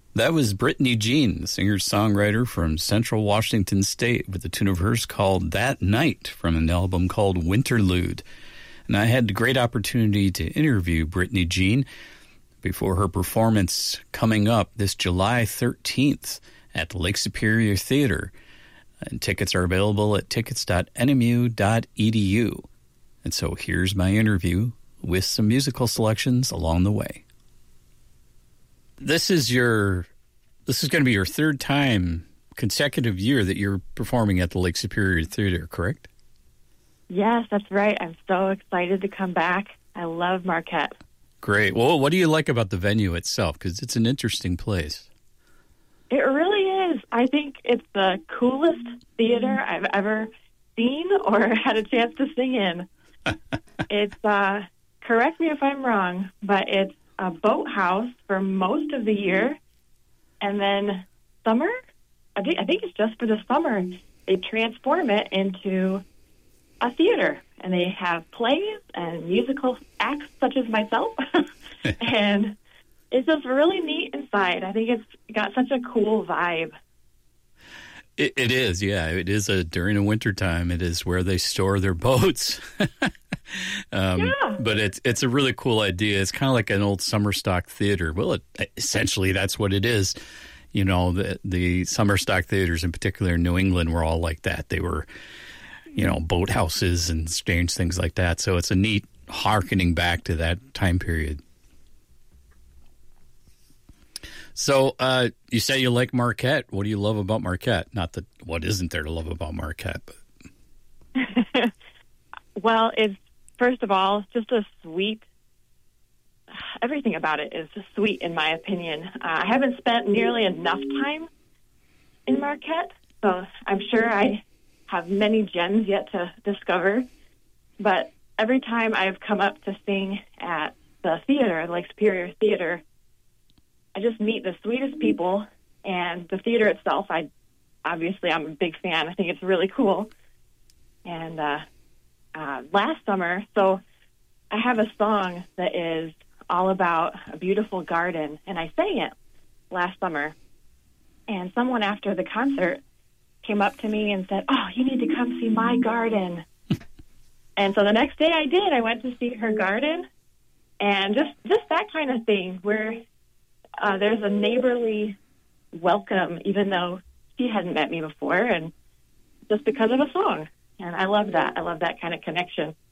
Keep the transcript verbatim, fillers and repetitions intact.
That was Brittany Jean, singer-songwriter from Central Washington State, with a tune of hers called That Night from an album called Winterlude. And I had the great opportunity to interview Brittany Jean before her performance coming up this July thirteenth at the Lake Superior Theater. And tickets are available at tickets dot n m u dot e d u. And so here's my interview with some musical selections along the way. This is your, this is going to be your third time consecutive year that you're performing at the Lake Superior Theater, correct? Yes, that's right. I'm so excited to come back. I love Marquette. Great. Well, what do you like about the venue itself? Because it's an interesting place. It really is. I think it's the coolest theater I've ever seen or had a chance to sing in. It's, uh, correct me if I'm wrong, but it's a boathouse for most of the year. And then summer, I think, I think it's just for the summer, they transform it into a theater. And they have plays and musical acts such as myself. And it's just really neat inside. I think it's got such a cool vibe. It, it is, yeah. It is a during the wintertime. It is where they store their boats. um, yeah. But it's it's a really cool idea. It's kind of like an old summer stock theater. Well, it, essentially, that's what it is. You know, the the summer stock theaters, in particular in New England, were all like that. They were, you know, boathouses and strange things like that. So it's a neat hearkening back to that time period. So uh, you say you like Marquette. What do you love about Marquette? Not that what isn't there to love about Marquette? But. Well, it's first of all just a sweet. Everything about it is just sweet, in my opinion. Uh, I haven't spent nearly enough time in Marquette, so I'm sure I have many gems yet to discover. But every time I've come up to sing at the theater, Lake Superior Theater, I just meet the sweetest people, and the theater itself, I obviously I'm a big fan. I think it's really cool. And uh, uh, last summer, so I have a song that is all about a beautiful garden, and I sang it last summer. And someone after the concert came up to me and said, "Oh, you need to come see my garden." And so the next day I did. I went to see her garden, and just, just that kind of thing where Uh, there's a neighborly welcome, even though she hadn't met me before, and just because of a song. And I love that. I love that kind of connection.